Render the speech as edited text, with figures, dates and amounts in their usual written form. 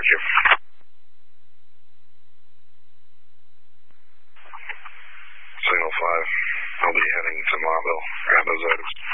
Thank you. Signal 5. I'll be heading to Marville. Grab those items.